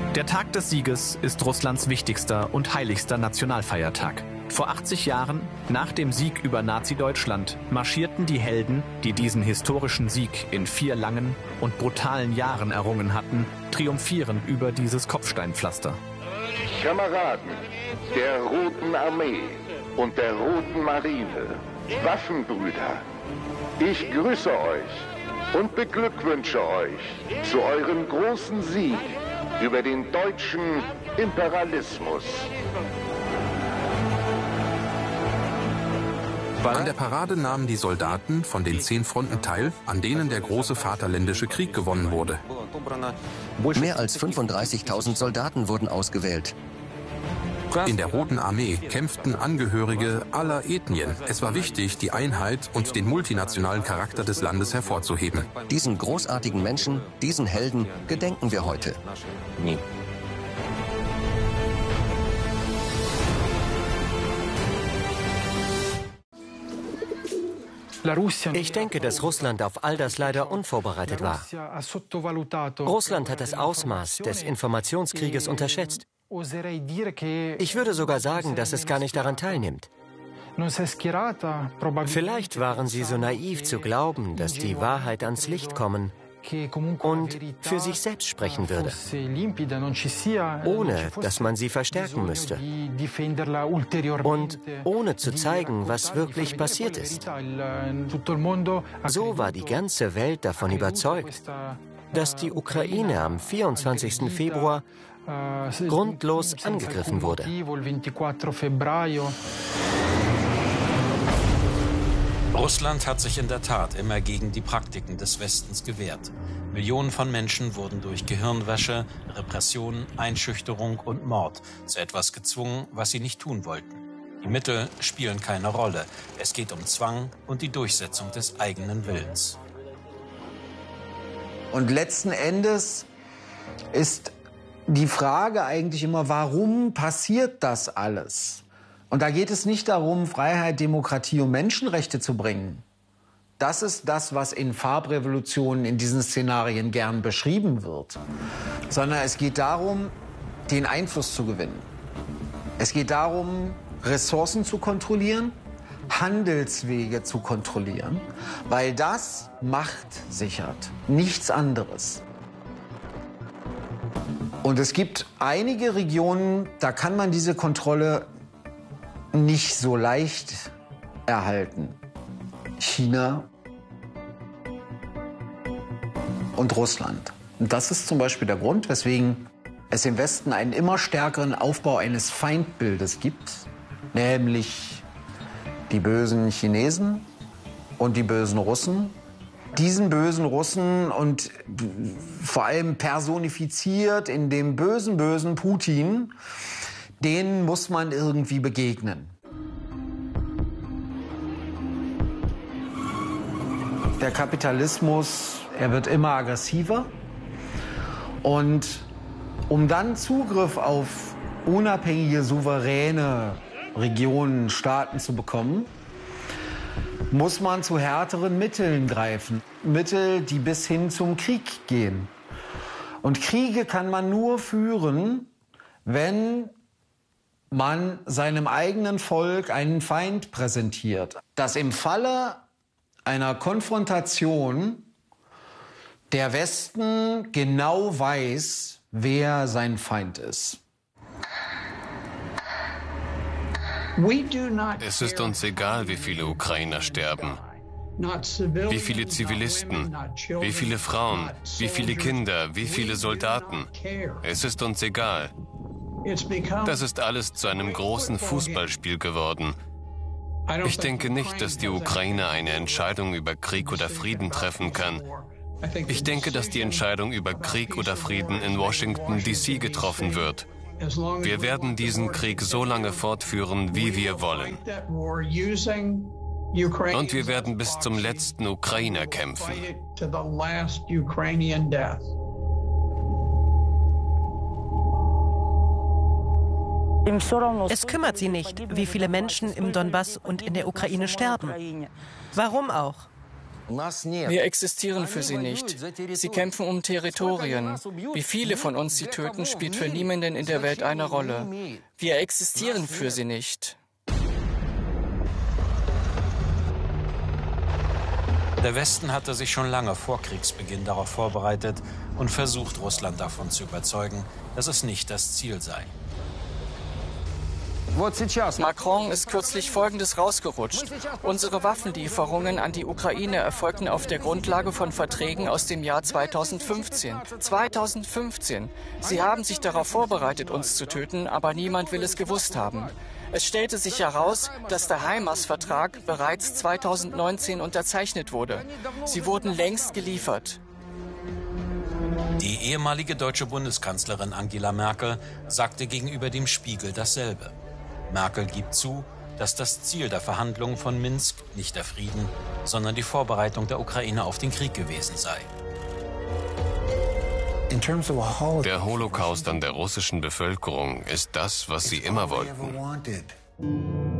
Der Tag des Sieges ist Russlands wichtigster und heiligster Nationalfeiertag. Vor 80 Jahren, nach dem Sieg über Nazi-Deutschland, marschierten die Helden, die diesen historischen Sieg in 4 langen und brutalen Jahren errungen hatten, triumphierend über dieses Kopfsteinpflaster. Kameraden der Roten Armee und der Roten Marine, Waffenbrüder, ich grüße euch und beglückwünsche euch zu eurem großen Sieg über den deutschen Imperialismus. An der Parade nahmen die Soldaten von den 10 Fronten teil, an denen der große Vaterländische Krieg gewonnen wurde. Mehr als 35.000 Soldaten wurden ausgewählt. In der Roten Armee kämpften Angehörige aller Ethnien. Es war wichtig, die Einheit und den multinationalen Charakter des Landes hervorzuheben. Diesen großartigen Menschen, diesen Helden, gedenken wir heute. Ich denke, dass Russland auf all das leider unvorbereitet war. Russland hat das Ausmaß des Informationskrieges unterschätzt. Ich würde sogar sagen, dass es gar nicht daran teilnimmt. Vielleicht waren sie so naiv zu glauben, dass die Wahrheit ans Licht kommen und für sich selbst sprechen würde, ohne dass man sie verstärken müsste und ohne zu zeigen, was wirklich passiert ist. So war die ganze Welt davon überzeugt, dass die Ukraine am 24. Februar grundlos angegriffen wurde. Russland hat sich in der Tat immer gegen die Praktiken des Westens gewehrt. Millionen von Menschen wurden durch Gehirnwäsche, Repression, Einschüchterung und Mord zu etwas gezwungen, was sie nicht tun wollten. Die Mittel spielen keine Rolle. Es geht um Zwang und die Durchsetzung des eigenen Willens. Und letzten Endes ist die Frage eigentlich immer, warum passiert das alles? Und da geht es nicht darum, Freiheit, Demokratie und Menschenrechte zu bringen. Das ist das, was in Farbrevolutionen in diesen Szenarien gern beschrieben wird. Sondern es geht darum, den Einfluss zu gewinnen. Es geht darum, Ressourcen zu kontrollieren, Handelswege zu kontrollieren, weil das Macht sichert, nichts anderes. Und es gibt einige Regionen, da kann man diese Kontrolle nicht so leicht erhalten. China und Russland. Und das ist zum Beispiel der Grund, weswegen es im Westen einen immer stärkeren Aufbau eines Feindbildes gibt, nämlich die bösen Chinesen und die bösen Russen. Diesen bösen Russen und vor allem personifiziert in dem bösen Putin, denen muss man irgendwie begegnen. Der Kapitalismus, er wird immer aggressiver. Und um dann Zugriff auf unabhängige, souveräne Regionen, Staaten zu bekommen, muss man zu härteren Mitteln greifen. Mittel, die bis hin zum Krieg gehen. Und Kriege kann man nur führen, wenn man seinem eigenen Volk einen Feind präsentiert. Dass im Falle einer Konfrontation der Westen genau weiß, wer sein Feind ist. Es ist uns egal, wie viele Ukrainer sterben, wie viele Zivilisten, wie viele Frauen, wie viele Kinder, wie viele Soldaten. Es ist uns egal. Das ist alles zu einem großen Fußballspiel geworden. Ich denke nicht, dass die Ukraine eine Entscheidung über Krieg oder Frieden treffen kann. Ich denke, dass die Entscheidung über Krieg oder Frieden in Washington D.C. getroffen wird. Wir werden diesen Krieg so lange fortführen, wie wir wollen. Und wir werden bis zum letzten Ukrainer kämpfen. Es kümmert sie nicht, wie viele Menschen im Donbass und in der Ukraine sterben. Warum auch? Wir existieren für sie nicht. Sie kämpfen um Territorien. Wie viele von uns sie töten, spielt für niemanden in der Welt eine Rolle. Wir existieren für sie nicht. Der Westen hatte sich schon lange vor Kriegsbeginn darauf vorbereitet und versucht, Russland davon zu überzeugen, dass es nicht das Ziel sei. Macron ist kürzlich Folgendes rausgerutscht. Unsere Waffenlieferungen an die Ukraine erfolgten auf der Grundlage von Verträgen aus dem Jahr 2015. 2015. Sie haben sich darauf vorbereitet, uns zu töten, aber niemand will es gewusst haben. Es stellte sich heraus, dass der HIMARS-Vertrag bereits 2019 unterzeichnet wurde. Sie wurden längst geliefert. Die ehemalige deutsche Bundeskanzlerin Angela Merkel sagte gegenüber dem Spiegel dasselbe. Merkel gibt zu, dass das Ziel der Verhandlungen von Minsk nicht der Frieden, sondern die Vorbereitung der Ukraine auf den Krieg gewesen sei. Der Holocaust an der russischen Bevölkerung ist das, was sie immer wollten.